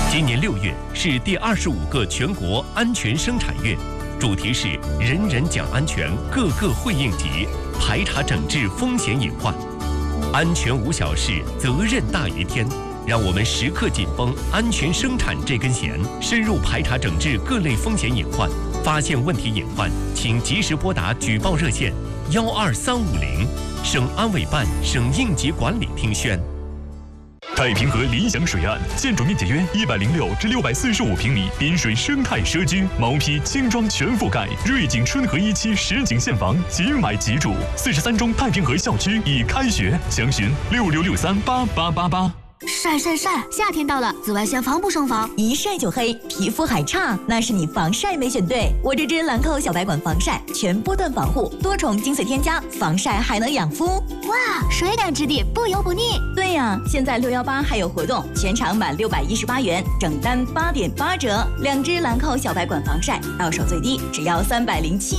今年6月是第25个全国安全生产月，主题是人人讲安全，个个会应急，排查整治风险隐患。安全无小事，责任大于天。让我们时刻紧绷安全生产这根弦，深入排查整治各类风险隐患。发现问题隐患，请及时拨打举报热线12350，省安委办、省应急管理厅宣。 太平河理想水岸，建筑面积约106至645平米，滨水生态社区，毛坯轻装全覆盖，瑞景春和1期实景现房，即买即住。43中太平河校区已开学，详询6663888888。 晒晒晒！夏天到了，紫外线防不胜防， 一晒就黑，皮肤还差，那是你防晒没选对。我这支兰蔻小白管防晒，全波段防护，多重精粹添加，防晒还能养肤。 哇，水感质地，不油不腻。 对呀，现在618还有活动，全场满618元，整单8.8折。2支兰蔻小白管防晒，到手最低只要307。